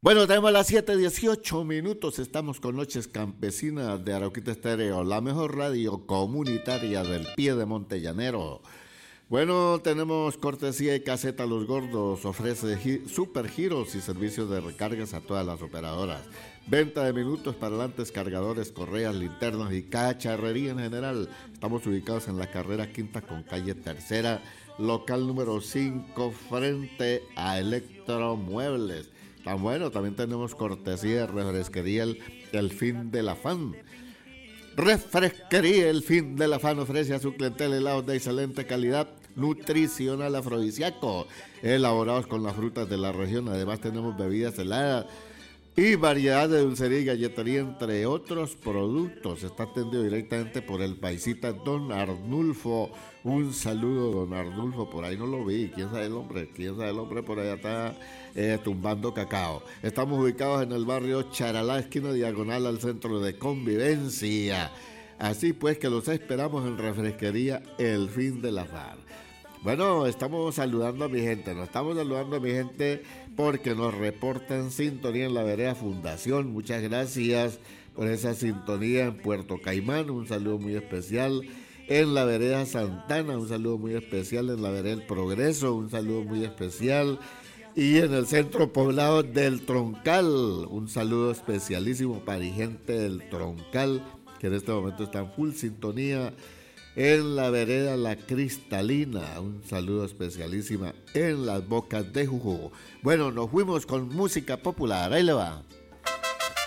Bueno, tenemos las 7:18, estamos con Noches Campesinas de Arauquita Estéreo, la mejor radio comunitaria del pie de Montellanero. Bueno, tenemos cortesía y caseta Los Gordos, ofrece super giros y servicios de recargas a todas las operadoras. Venta de minutos, parlantes, cargadores, correas, linternas y cacharrería en general. Estamos ubicados en la carrera quinta con calle tercera, local número 5, frente a Electromuebles. Tan bueno, también tenemos cortesía de refresquería el Fin del Afán. Refresquería El Fin del Afán ofrece a su clientela helados de excelente calidad, nutricional afrodisíaco, elaborados con las frutas de la región. Además tenemos bebidas heladas y variedad de dulcería y galletería, entre otros productos. Está atendido directamente por el paisita Don Arnulfo. Un saludo, Don Arnulfo, por ahí no lo vi. ¿Quién sabe el hombre? Por allá está tumbando cacao. Estamos ubicados en el barrio Charalá, esquina diagonal al centro de convivencia. Así pues que los esperamos en refresquería El Fin del Afán. Bueno, estamos saludando a mi gente, porque nos reportan sintonía en la vereda Fundación. Muchas gracias por esa sintonía en Puerto Caimán, un saludo muy especial. En la vereda Santana, un saludo muy especial. En la vereda El Progreso, un saludo muy especial. Y en el centro poblado del Troncal, un saludo especialísimo para mi gente del Troncal, que en este momento está en full sintonía. En la vereda La Cristalina, un saludo especialísima en las Bocas de Jujuy. Bueno, nos fuimos con música popular, ahí le va.